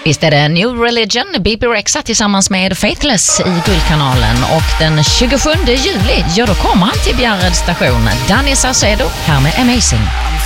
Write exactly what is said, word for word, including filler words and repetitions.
Visst är det New Religion, B B Rexha tillsammans med Faithless i Guldkanalen. Och den tjugosjunde juli, ja då kommer han till Bjärred station. Danny Saucedo här med Amazing.